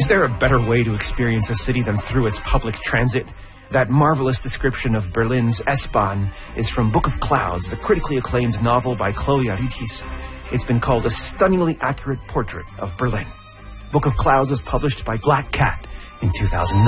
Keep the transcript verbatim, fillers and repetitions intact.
Is there a better way to experience a city than through its public transit? That marvelous description of Berlin's S-Bahn is from Book of Clouds, the critically acclaimed novel by Chloe Aritis. It's been called a stunningly accurate portrait of Berlin. Book of Clouds was published by Black Cat in two thousand nine.